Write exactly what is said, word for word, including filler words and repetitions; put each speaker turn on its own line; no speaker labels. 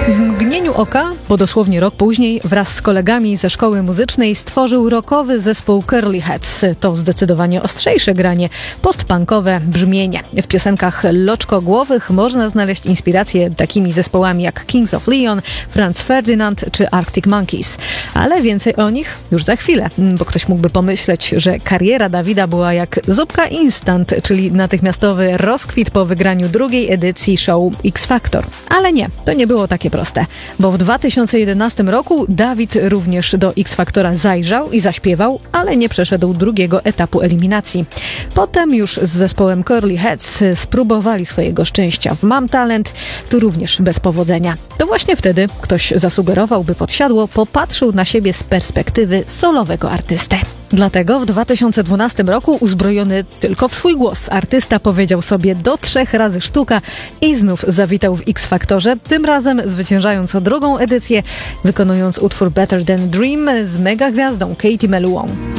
W mgnieniu oka, bo dosłownie rok później, wraz z kolegami ze szkoły muzycznej stworzył rockowy zespół Curly Heads. To zdecydowanie ostrzejsze granie, postpunkowe brzmienie. W piosenkach loczkogłowych można znaleźć inspiracje takimi zespołami jak Kings of Leon, Franz Ferdinand czy Arctic Monkeys. Ale więcej o nich już za chwilę, bo ktoś mógłby pomyśleć, że kariera Dawida była jak zupka instant, czyli natychmiastowy rozkwit po wygraniu drugiej edycji show X Factor. Ale nie, to nie było takie proste, bo w dwa tysiące jedenastym roku Dawid również do X Factora zajrzał i zaśpiewał, ale nie przeszedł drugiego etapu eliminacji. Potem już z zespołem Curly Heads spróbowali swojego szczęścia w Mam Talent, tu również bez powodzenia. To właśnie wtedy ktoś zasugerował, by Podsiadło popatrzył na siebie z perspektywy solowego artysty. Dlatego w dwa tysiące dwunastym roku, uzbrojony tylko w swój głos, artysta powiedział sobie do trzech razy sztuka i znów zawitał w X Factorze, tym razem zwyciężając o drugą edycję, wykonując utwór Better Than Dream z mega gwiazdą Katie Meluą.